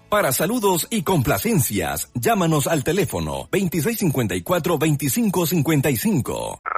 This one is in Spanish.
Para saludos y complacencias, llámanos al teléfono 2654-2555.